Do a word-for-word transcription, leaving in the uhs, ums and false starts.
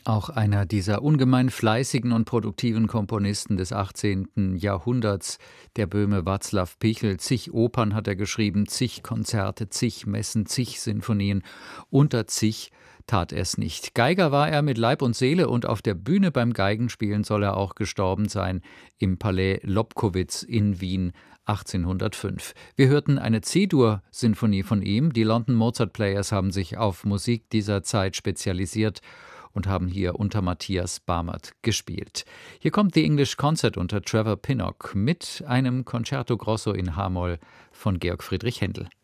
Auch einer dieser ungemein fleißigen und produktiven Komponisten des achtzehnten Jahrhunderts, der Böhme Václav Pichl. Zig Opern hat er geschrieben, zig Konzerte, zig Messen, zig Sinfonien. Unter zig tat er es nicht. Geiger war er mit Leib und Seele und auf der Bühne beim Geigenspielen soll er auch gestorben sein, im Palais Lobkowitz in Wien achtzehnhundertfünf. Wir hörten eine C-Dur-Sinfonie von ihm. Die London Mozart Players haben sich auf Musik dieser Zeit spezialisiert und haben hier unter Matthias Barmert gespielt. Hier kommt The English Concert unter Trevor Pinnock mit einem Concerto Grosso in H-Moll von Georg Friedrich Händel.